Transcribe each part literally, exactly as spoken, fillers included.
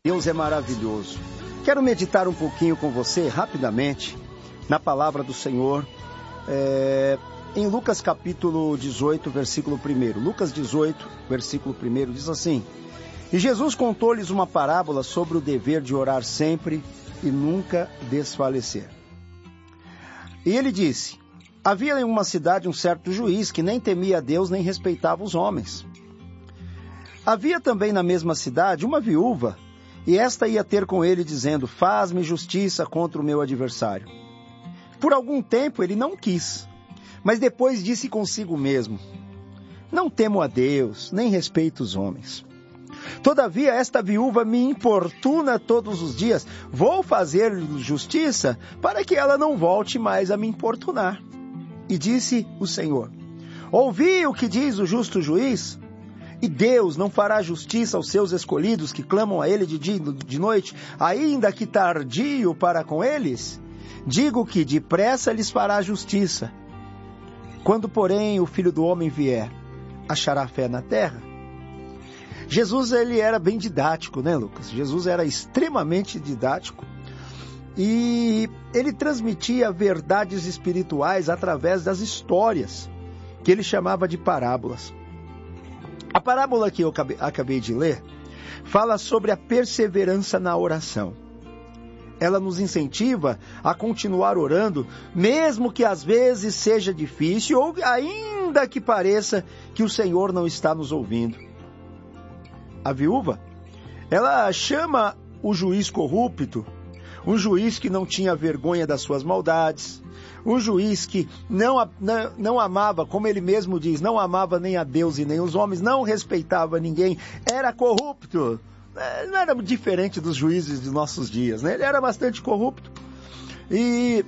Deus é maravilhoso. Quero meditar um pouquinho com você, rapidamente, na palavra do Senhor, é, em Lucas capítulo dezoito, versículo primeiro. Lucas dezoito, versículo primeiro, diz assim: E Jesus contou-lhes uma parábola sobre o dever de orar sempre e nunca desfalecer. E ele disse: Havia em uma cidade um certo juiz que nem temia a Deus nem respeitava os homens. Havia também na mesma cidade uma viúva, e esta ia ter com ele, dizendo: Faz-me justiça contra o meu adversário. Por algum tempo ele não quis, mas depois disse consigo mesmo: Não temo a Deus, nem respeito os homens. Todavia esta viúva me importuna todos os dias. Vou fazer justiça para que ela não volte mais a me importunar. E disse o Senhor: Ouvi o que diz o justo juiz? E Deus não fará justiça aos seus escolhidos que clamam a Ele de dia e de noite, ainda que tardio para com eles? Digo que depressa lhes fará justiça. Quando, porém, o Filho do Homem vier, achará fé na terra? Jesus, ele era bem didático, né, Lucas? Jesus era extremamente didático e ele transmitia verdades espirituais através das histórias, que ele chamava de parábolas. A parábola que eu acabei de ler fala sobre a perseverança na oração. Ela nos incentiva a continuar orando, mesmo que às vezes seja difícil ou ainda que pareça que o Senhor não está nos ouvindo. A viúva, ela chama o juiz corrupto, um juiz que não tinha vergonha das suas maldades, um juiz que não, não, não amava, como ele mesmo diz, não amava nem a Deus e nem os homens, não respeitava ninguém, era corrupto. Não era diferente dos juízes de nossos dias, né? Ele era bastante corrupto. E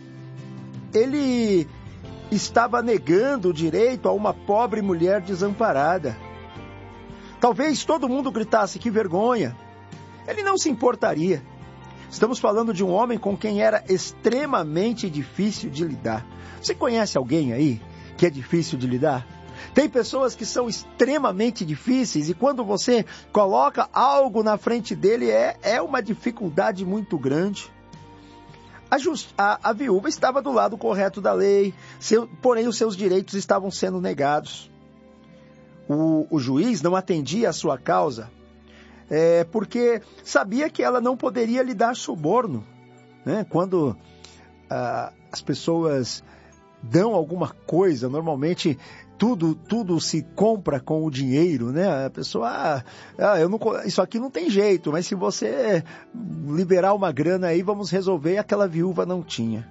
ele estava negando o direito a uma pobre mulher desamparada. Talvez todo mundo gritasse: que vergonha. Ele não se importaria. Estamos falando de um homem com quem era extremamente difícil de lidar. Você conhece alguém aí que é difícil de lidar? Tem pessoas que são extremamente difíceis e quando você coloca algo na frente dele é, é uma dificuldade muito grande. A, just, a, a viúva estava do lado correto da lei, seu, porém os seus direitos estavam sendo negados. O, o juiz não atendia a sua causa, é, porque sabia que ela não poderia lhe dar suborno, né? Quando ah, as pessoas dão alguma coisa, normalmente tudo, tudo se compra com o dinheiro, né? A pessoa, ah, ah, eu não, isso aqui não tem jeito, mas se você liberar uma grana aí, vamos resolver. E aquela viúva não tinha.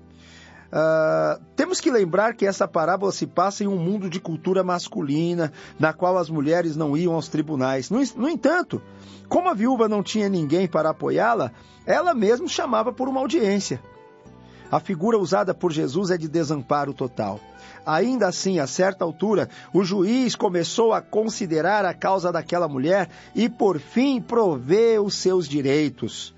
Uh, temos que lembrar que essa parábola se passa em um mundo de cultura masculina, na qual as mulheres não iam aos tribunais. No, no entanto, como a viúva não tinha ninguém para apoiá-la, ela mesma chamava por uma audiência. A figura usada por Jesus é de desamparo total. Ainda assim, a certa altura, o juiz começou a considerar a causa daquela mulher e, por fim, provê os seus direitos.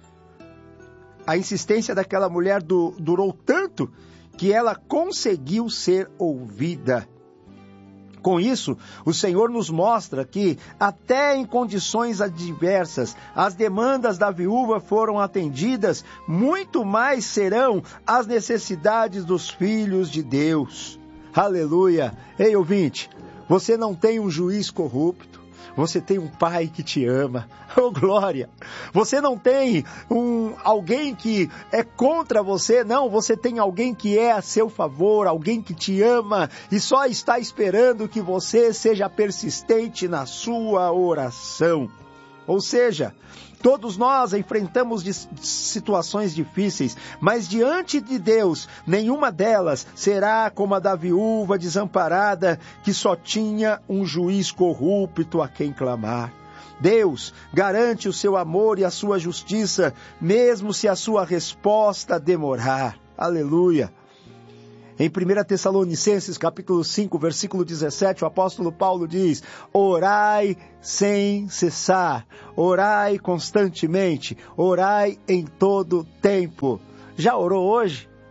A insistência daquela mulher du- durou tanto que ela conseguiu ser ouvida. Com isso, o Senhor nos mostra que, até em condições adversas, as demandas da viúva foram atendidas, muito mais serão as necessidades dos filhos de Deus. Aleluia! Ei, ouvinte, você não tem um juiz corrupto. Você tem um pai que te ama. Oh, glória! Você não tem um, alguém que é contra você. Não, você tem alguém que é a seu favor, alguém que te ama e só está esperando que você seja persistente na sua oração. Ou seja, todos nós enfrentamos situações difíceis, mas diante de Deus, nenhuma delas será como a da viúva desamparada que só tinha um juiz corrupto a quem clamar. Deus garante o seu amor e a sua justiça, mesmo se a sua resposta demorar. Aleluia! Em primeira Tessalonicenses, capítulo cinco, versículo dezessete, o apóstolo Paulo diz: Orai sem cessar, orai constantemente, orai em todo tempo. Já orou hoje?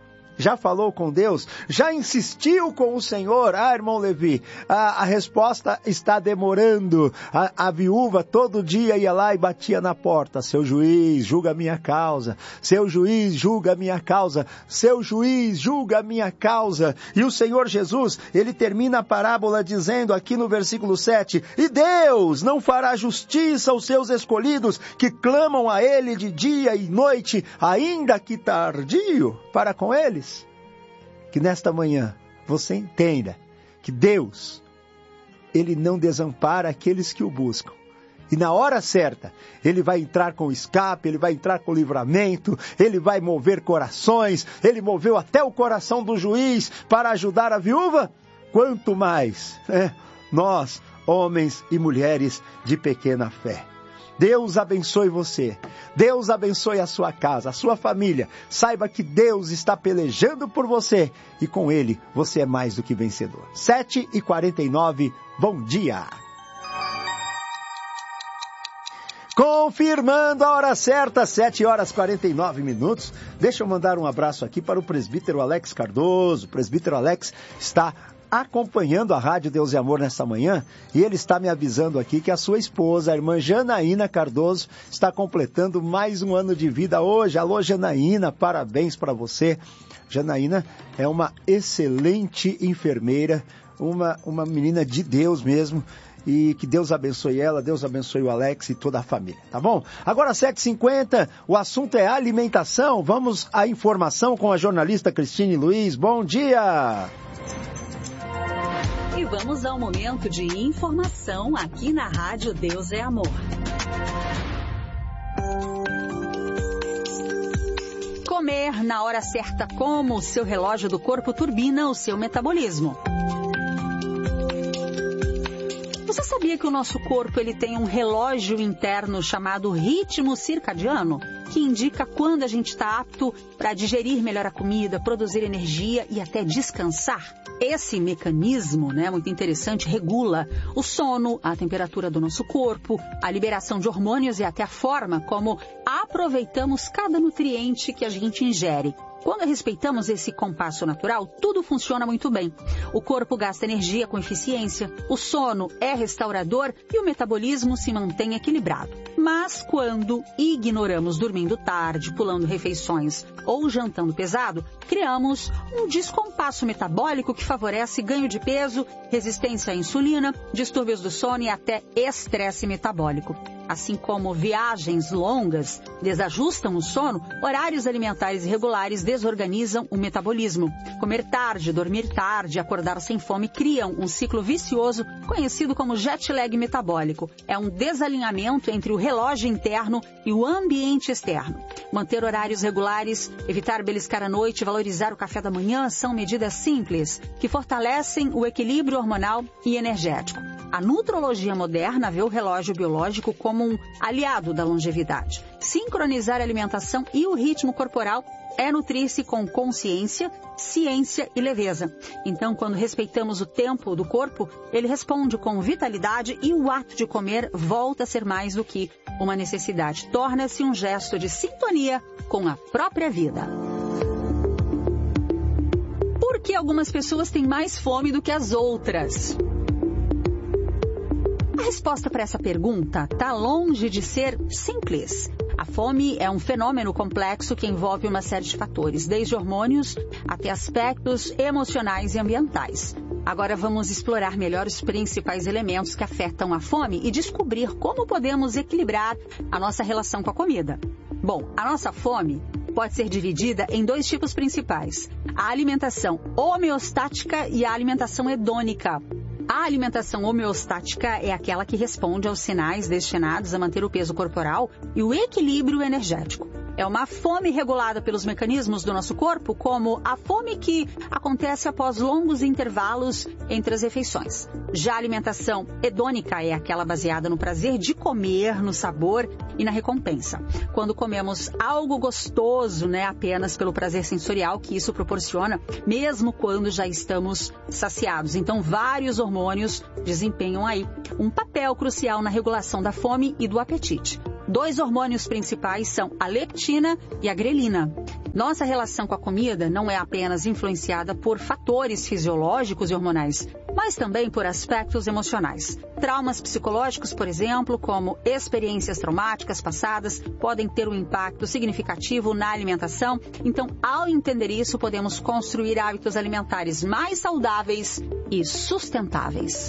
Já falou com Deus? Já insistiu com o Senhor? Ah, irmão Levi, a, a resposta está demorando. A, a viúva todo dia ia lá e batia na porta. Seu juiz, julga a minha causa. Seu juiz, julga a minha causa. Seu juiz, julga a minha causa. E o Senhor Jesus, ele termina a parábola dizendo aqui no versículo sete, e Deus não fará justiça aos seus escolhidos que clamam a ele de dia e noite, ainda que tardio, para com eles? Que nesta manhã você entenda que Deus, ele não desampara aqueles que o buscam. E na hora certa, ele vai entrar com escape, ele vai entrar com livramento, ele vai mover corações, ele moveu até o coração do juiz para ajudar a viúva. Quanto mais, né, nós, homens e mulheres de pequena fé. Deus abençoe você. Deus abençoe a sua casa, a sua família. Saiba que Deus está pelejando por você e com Ele você é mais do que vencedor. sete e quarenta e nove, bom dia. Confirmando a hora certa, sete horas e quarenta e nove minutos. Deixa eu mandar um abraço aqui para o presbítero Alex Cardoso. O presbítero Alex está acompanhando a Rádio Deus e Amor nesta manhã, e ele está me avisando aqui que a sua esposa, a irmã Janaína Cardoso, está completando mais um ano de vida hoje. Alô, Janaína, parabéns para você. Janaína é uma excelente enfermeira, uma, uma menina de Deus mesmo, e que Deus abençoe ela, Deus abençoe o Alex e toda a família, tá bom? Agora sete e cinquenta, o assunto é alimentação. Vamos à informação com a jornalista Cristine Luiz. Bom dia! E vamos ao momento de informação aqui na Rádio Deus é Amor. Comer na hora certa, como o seu relógio do corpo turbina o seu metabolismo. Você sabia que o nosso corpo ele tem um relógio interno chamado ritmo circadiano, que indica quando a gente está apto para digerir melhor a comida, produzir energia e até descansar? Esse mecanismo, né, muito interessante, regula o sono, a temperatura do nosso corpo, a liberação de hormônios e até a forma como aproveitamos cada nutriente que a gente ingere. Quando respeitamos esse compasso natural, tudo funciona muito bem. O corpo gasta energia com eficiência, o sono é restaurador e o metabolismo se mantém equilibrado. Mas quando ignoramos dormindo tarde, pulando refeições ou jantando pesado, criamos um descompasso metabólico que favorece ganho de peso, resistência à insulina, distúrbios do sono e até estresse metabólico. Assim como viagens longas desajustam o sono, horários alimentares irregulares desorganizam o metabolismo. Comer tarde, dormir tarde, acordar sem fome criam um ciclo vicioso conhecido como jet lag metabólico. É um desalinhamento entre o relógio interno e o ambiente externo. Manter horários regulares, evitar beliscar à noite e valorizar o café da manhã são medidas simples que fortalecem o equilíbrio hormonal e energético. A nutrologia moderna vê o relógio biológico como um aliado da longevidade. Sincronizar a alimentação e o ritmo corporal é nutrir-se com consciência, ciência e leveza. Então, quando respeitamos o tempo do corpo, ele responde com vitalidade e o ato de comer volta a ser mais do que uma necessidade. Torna-se um gesto de sintonia com a própria vida. Por que algumas pessoas têm mais fome do que as outras? A resposta para essa pergunta está longe de ser simples. A fome é um fenômeno complexo que envolve uma série de fatores, desde hormônios até aspectos emocionais e ambientais. Agora vamos explorar melhor os principais elementos que afetam a fome e descobrir como podemos equilibrar a nossa relação com a comida. Bom, a nossa fome pode ser dividida em dois tipos principais: a alimentação homeostática e a alimentação hedônica. A alimentação homeostática é aquela que responde aos sinais destinados a manter o peso corporal e o equilíbrio energético. É uma fome regulada pelos mecanismos do nosso corpo, como a fome que acontece após longos intervalos entre as refeições. Já a alimentação hedônica é aquela baseada no prazer de comer, no sabor e na recompensa. Quando comemos algo gostoso, né, apenas pelo prazer sensorial que isso proporciona, mesmo quando já estamos saciados. Então, vários hormônios desempenham aí um papel crucial na regulação da fome e do apetite. Dois hormônios principais são a leptina e a grelina. Nossa relação com a comida não é apenas influenciada por fatores fisiológicos e hormonais, mas também por aspectos emocionais. Traumas psicológicos, por exemplo, como experiências traumáticas passadas, podem ter um impacto significativo na alimentação. Então, ao entender isso, podemos construir hábitos alimentares mais saudáveis e sustentáveis.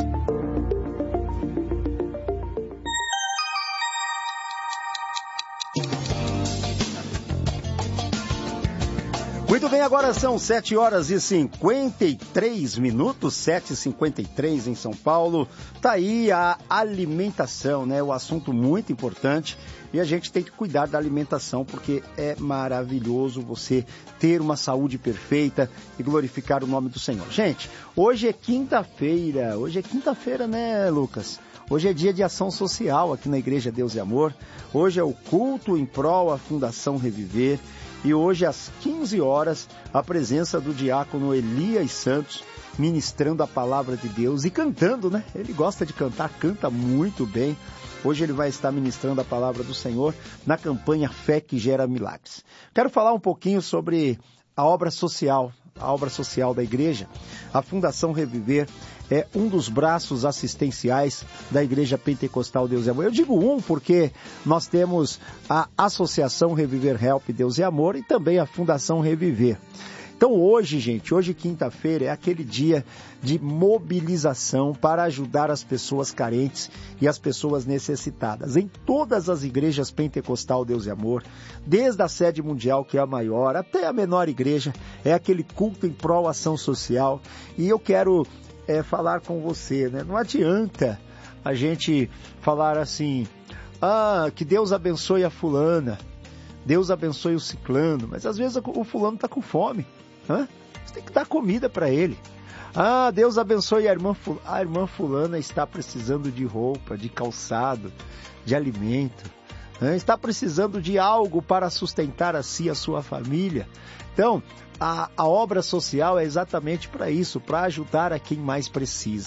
Muito bem, agora são sete horas e cinquenta e três minutos, sete e cinquenta e três em São Paulo. Tá aí a alimentação, né? O assunto muito importante e a gente tem que cuidar da alimentação porque é maravilhoso você ter uma saúde perfeita e glorificar o nome do Senhor. Gente, hoje é quinta-feira, hoje é quinta-feira, né, Lucas? Hoje é dia de ação social aqui na Igreja Deus e Amor. Hoje é o culto em prol à Fundação Reviver. E hoje, às quinze horas, a presença do diácono Elias Santos, ministrando a palavra de Deus e cantando, né? Ele gosta de cantar, canta muito bem. Hoje ele vai estar ministrando a palavra do Senhor na campanha Fé que Gera Milagres. Quero falar um pouquinho sobre a obra social, a obra social da igreja. A Fundação Reviver é um dos braços assistenciais da Igreja Pentecostal Deus e Amor. Eu digo um porque nós temos a Associação Reviver Help Deus e Amor e também a Fundação Reviver. Então hoje, gente, hoje quinta-feira é aquele dia de mobilização para ajudar as pessoas carentes e as pessoas necessitadas. Em todas as igrejas Pentecostal Deus e Amor, desde a sede mundial, que é a maior, até a menor igreja, é aquele culto em prol ação social. E eu quero é, falar com você, né? Não adianta a gente falar assim, ah, que Deus abençoe a fulana, Deus abençoe o ciclano, mas às vezes o fulano está com fome. Hã? Você tem que dar comida para ele. Ah, Deus abençoe a irmã, a irmã fulana está precisando de roupa, de calçado, de alimento. Hã? Está precisando de algo para sustentar a si e a sua família. Então, a, a obra social é exatamente para isso, para ajudar a quem mais precisa.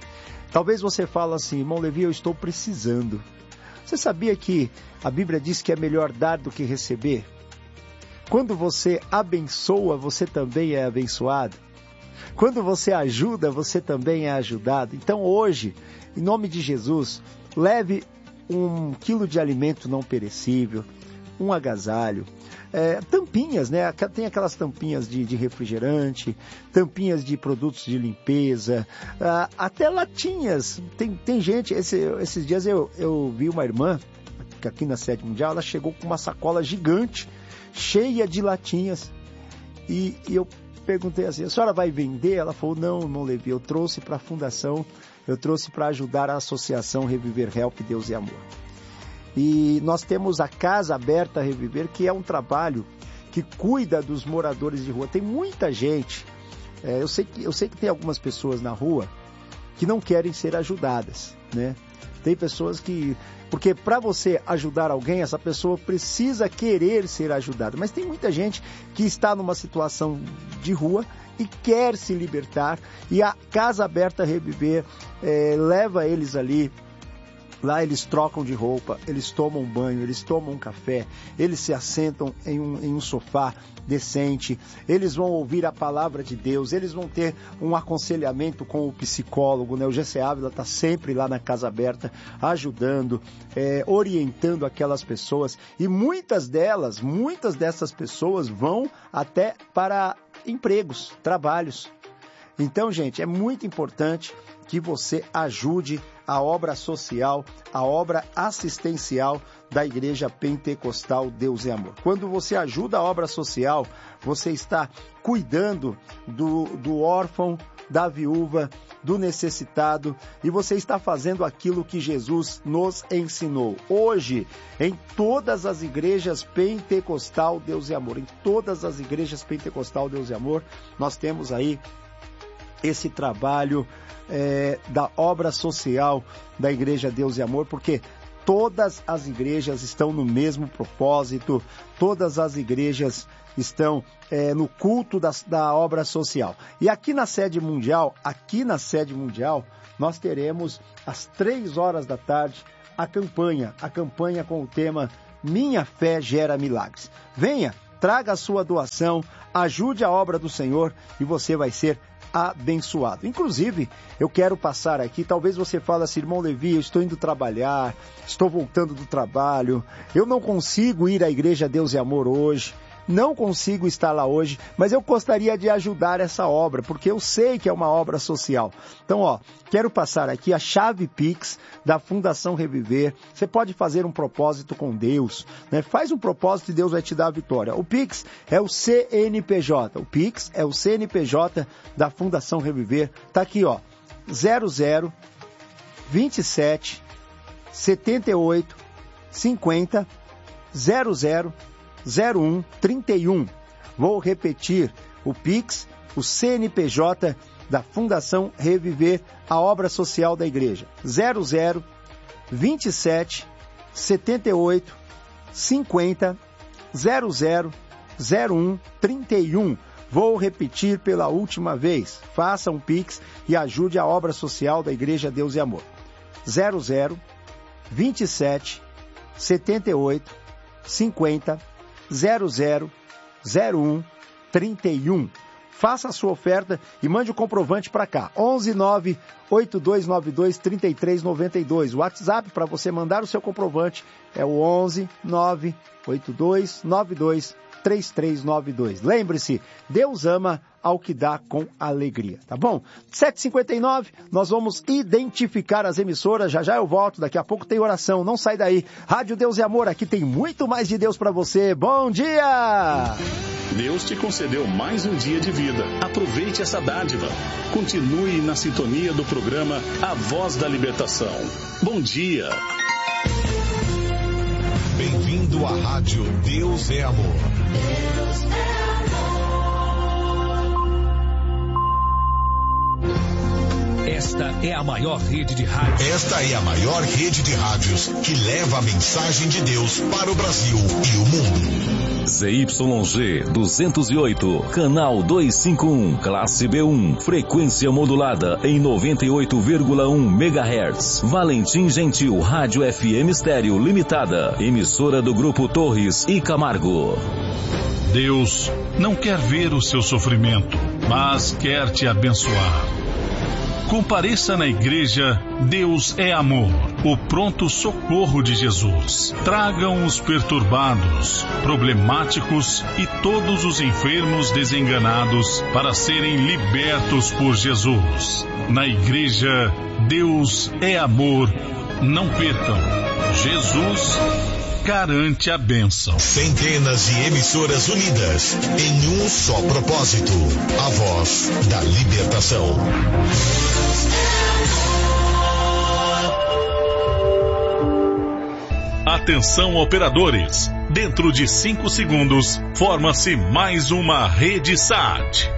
Talvez você fale assim, irmão Levi, eu estou precisando. Você sabia que a Bíblia diz que é melhor dar do que receber? Quando você abençoa, você também é abençoado. Quando você ajuda, você também é ajudado. Então hoje, em nome de Jesus, leve um quilo de alimento não perecível, um agasalho, é, tampinhas, né? Tem aquelas tampinhas de, de refrigerante, tampinhas de produtos de limpeza, ah, até latinhas. Tem, tem gente, esse, esses dias eu, eu vi uma irmã, aqui na sede mundial, ela chegou com uma sacola gigante, cheia de latinhas, e, e eu perguntei assim, a senhora vai vender? Ela falou, não, não Levi, eu trouxe para a fundação, eu trouxe para ajudar a Associação Reviver Help Deus e Amor. E nós temos a Casa Aberta Reviver, que é um trabalho que cuida dos moradores de rua. Tem muita gente, é, eu, sei que, eu sei que tem algumas pessoas na rua que não querem ser ajudadas, né? Tem pessoas que... Porque para você ajudar alguém, essa pessoa precisa querer ser ajudada. Mas tem muita gente que está numa situação de rua e quer se libertar. E a Casa Aberta Reviver é, leva eles ali. Lá eles trocam de roupa, eles tomam banho, eles tomam um café, eles se assentam em um, em um sofá decente, eles vão ouvir a palavra de Deus, eles vão ter um aconselhamento com o psicólogo, né? O G C Ávila está sempre lá na Casa Aberta, ajudando, é, orientando aquelas pessoas, e muitas delas, muitas dessas pessoas vão até para empregos, trabalhos. Então, gente, é muito importante que você ajude a obra social, a obra assistencial da Igreja Pentecostal Deus e Amor. Quando você ajuda a obra social, você está cuidando do, do órfão, da viúva, do necessitado, e você está fazendo aquilo que Jesus nos ensinou. Hoje, em todas as igrejas Pentecostal Deus e Amor, em todas as igrejas Pentecostal Deus e Amor, nós temos aí esse trabalho é, da obra social da Igreja Deus e Amor, porque todas as igrejas estão no mesmo propósito, todas as igrejas estão é, no culto da, da obra social. E aqui na sede mundial, aqui na sede mundial, nós teremos às três horas da tarde a campanha, a campanha com o tema Minha Fé Gera Milagres. Venha, traga a sua doação, ajude a obra do Senhor e você vai ser abençoado. Inclusive, eu quero passar aqui, talvez você fale assim, irmão Levi, eu estou indo trabalhar, estou voltando do trabalho, eu não consigo ir à Igreja Deus e Amor hoje, não consigo estar lá hoje, mas eu gostaria de ajudar essa obra, porque eu sei que é uma obra social. Então, ó, quero passar aqui a chave Pix da Fundação Reviver. Você pode fazer um propósito com Deus, né? Faz um propósito e Deus vai te dar a vitória. O Pix é o C N P J. O Pix é o C N P J da Fundação Reviver. Tá aqui, ó, zero zero vinte e sete setenta e oito cinquenta zero zero zero um trinta e um. Vou repetir, o Pix, o C N P J da Fundação Reviver, a obra social da igreja. zero zero vinte e sete setenta e oito cinquenta zero zero zero um trinta e um. Vou repetir pela última vez. Faça um Pix e ajude a obra social da Igreja Deus e Amor. zero zero vinte e sete setenta e oito cinquenta zero zero zero um trinta e um. Faça a sua oferta e mande o comprovante para cá. onze nove oito dois nove dois três três nove dois. O WhatsApp para você mandar o seu comprovante é o onze nove oito dois nove dois três três nove dois. Lembre-se, Deus ama ao que dá com alegria, tá bom? sete e cinquenta e nove, nós vamos identificar as emissoras, já já eu volto, daqui a pouco tem oração, não sai daí. Rádio Deus e Amor, aqui tem muito mais de Deus para você. Bom dia! Deus te concedeu mais um dia de vida. Aproveite essa dádiva. Continue na sintonia do programa A Voz da Libertação. Bom dia! Bem-vindo à Rádio Deus é Amor. Deus é Esta é a maior rede de rádios. Esta é a maior rede de rádios que leva a mensagem de Deus para o Brasil e o mundo. Z Y G duzentos e oito, canal duzentos e cinquenta e um, classe B um, frequência modulada em noventa e oito vírgula um megahertz. Valentim Gentil, Rádio F M Estéreo Limitada, emissora do Grupo Torres e Camargo. Deus não quer ver o seu sofrimento, mas quer te abençoar. Compareça na igreja Deus é Amor, o pronto socorro de Jesus. Tragam os perturbados, problemáticos e todos os enfermos desenganados para serem libertos por Jesus. Na igreja Deus é Amor, não percam. Jesus garante a bênção. Centenas de emissoras unidas em um só propósito: a voz da libertação. Atenção, operadores! Dentro de cinco segundos, forma-se mais uma rede S A T.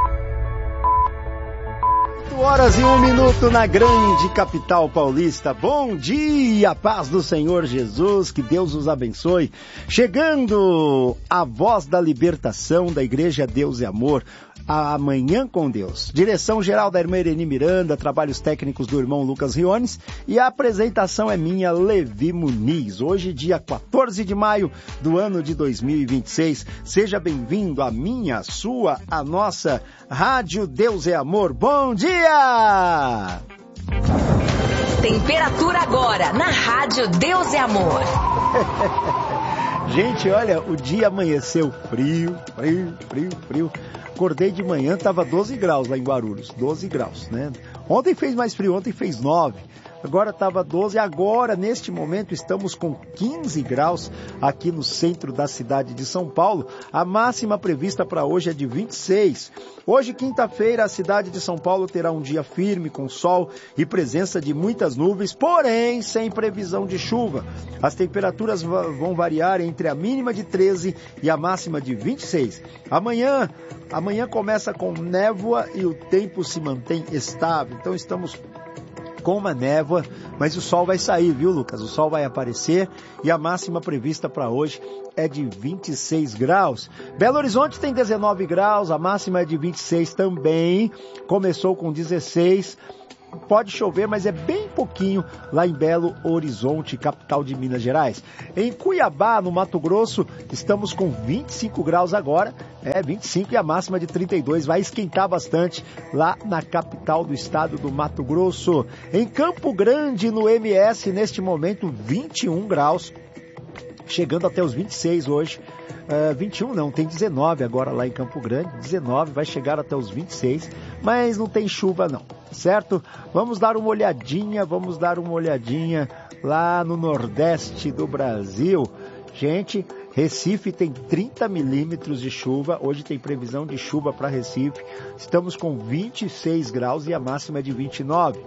oito horas e um minuto na grande capital paulista. Bom dia, paz do Senhor Jesus, que Deus os abençoe. Chegando a voz da libertação da Igreja Deus e Amor, Amanhã com Deus. Direção geral da irmã Irene Miranda, trabalhos técnicos do irmão Lucas Riones e a apresentação é minha, Levi Muniz. Hoje, dia quatorze de maio do ano de dois mil e vinte e seis. Seja bem-vindo à minha, a sua, a nossa Rádio Deus é Amor. Bom dia! Temperatura agora na Rádio Deus é Amor. Gente, olha, o dia amanheceu frio, frio, frio, frio. Acordei de manhã, estava doze graus lá em Guarulhos, doze graus, né? Ontem fez mais frio, ontem fez nove. Agora estava doze, agora, neste momento, estamos com quinze graus aqui no centro da cidade de São Paulo. A máxima prevista para hoje é de vinte e seis. Hoje, quinta-feira, a cidade de São Paulo terá um dia firme, com sol e presença de muitas nuvens, porém, sem previsão de chuva. As temperaturas vão variar entre a mínima de treze e a máxima de vinte e seis. Amanhã, amanhã começa com névoa e o tempo se mantém estável. Então, estamos com uma névoa, mas o sol vai sair, viu, Lucas? O sol vai aparecer e a máxima prevista para hoje é de vinte e seis graus. Belo Horizonte tem dezenove graus, a máxima é de vinte e seis também. Começou com dezesseis, pode chover, mas é bem pouquinho lá em Belo Horizonte, capital de Minas Gerais. Em Cuiabá, no Mato Grosso, estamos com vinte e cinco graus agora, é vinte e cinco e a máxima de trinta e dois, vai esquentar bastante lá na capital do estado do Mato Grosso. Em Campo Grande, no M S, neste momento vinte e um graus, chegando até os vinte e seis hoje. Uh, vinte e um não, tem dezenove agora lá em Campo Grande, dezenove, vai chegar até os vinte e seis, mas não tem chuva não, certo? Vamos dar uma olhadinha, vamos dar uma olhadinha lá no Nordeste do Brasil. Gente, Recife tem trinta milímetros de chuva, hoje tem previsão de chuva para Recife, estamos com vinte e seis graus e a máxima é de vinte e nove.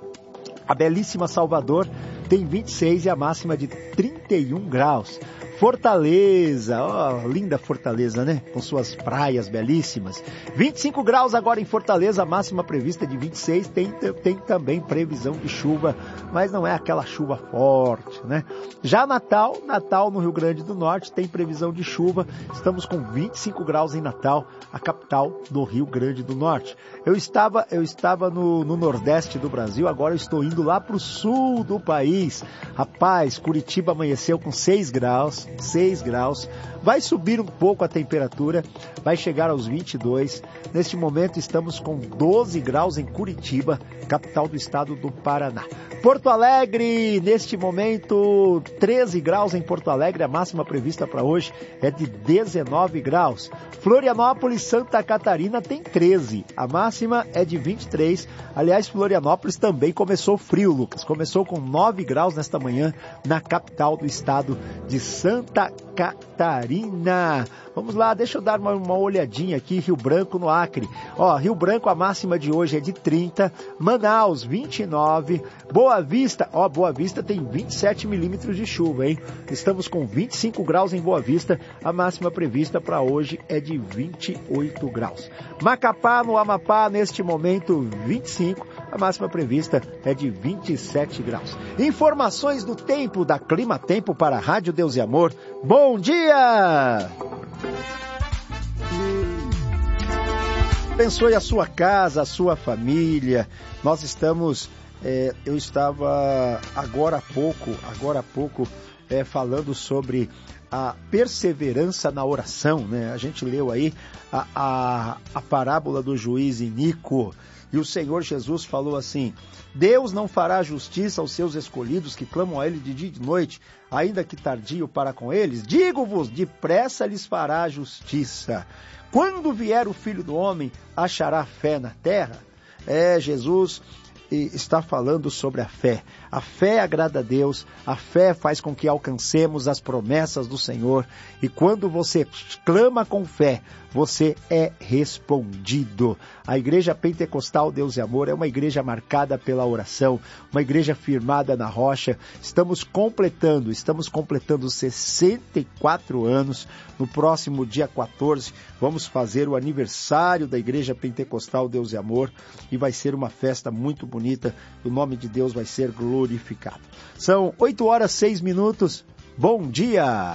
A belíssima Salvador tem vinte e seis e a máxima de trinta e um graus. Fortaleza, ó, oh, linda Fortaleza, né? Com suas praias belíssimas. vinte e cinco graus agora em Fortaleza, a máxima prevista de vinte e seis, tem, tem também previsão de chuva, mas não é aquela chuva forte, né? Já Natal, Natal no Rio Grande do Norte, tem previsão de chuva, estamos com vinte e cinco graus em Natal, a capital do Rio Grande do Norte. Eu estava, eu estava no, no Nordeste do Brasil, agora eu estou indo lá para o sul do país. Rapaz, Curitiba amanheceu com seis graus, seis graus, vai subir um pouco a temperatura, vai chegar aos vinte e dois, neste momento estamos com doze graus em Curitiba, capital do estado do Paraná. Porto Alegre, neste momento, treze graus em Porto Alegre, a máxima prevista para hoje é de dezenove graus. Florianópolis, Santa Catarina tem treze, a máxima é de vinte e três, aliás, Florianópolis também começou frio, Lucas, começou com nove graus nesta manhã na capital do estado de Santa Catarina. Vamos lá, deixa eu dar uma, uma olhadinha aqui, Rio Branco no Acre. Ó, Rio Branco, a máxima de hoje é de trinta, Manaus, vinte e nove, Boa Vista, ó, Boa Vista tem vinte e sete milímetros de chuva, hein? Estamos com vinte e cinco graus em Boa Vista, a máxima prevista para hoje é de vinte e oito graus. Macapá, no Amapá, neste momento, vinte e cinco, a máxima prevista é de vinte e sete graus. Informações do tempo da Clima Tempo para a Rádio Deus e Amor. Bom dia! Abençoe a sua casa, a sua família. Nós estamos, é, eu estava agora há pouco, agora há pouco, é, falando sobre a perseverança na oração, né? A gente leu aí a, a, a parábola do juiz Inico, e o Senhor Jesus falou assim: Deus não fará justiça aos seus escolhidos que clamam a Ele de dia e de noite, ainda que tardio para com eles? Digo-vos, depressa lhes fará justiça. Quando vier o Filho do Homem, achará fé na terra? É, Jesus está falando sobre a fé. A fé agrada a Deus, a fé faz com que alcancemos as promessas do Senhor, e quando você clama com fé, você é respondido. A Igreja Pentecostal Deus e Amor é uma igreja marcada pela oração, uma igreja firmada na rocha. Estamos completando, estamos completando sessenta e quatro anos. No próximo dia quatorze, vamos fazer o aniversário da Igreja Pentecostal Deus e Amor, e vai ser uma festa muito bonita, o nome de Deus vai ser glorificado. São oito horas e seis minutos, bom dia!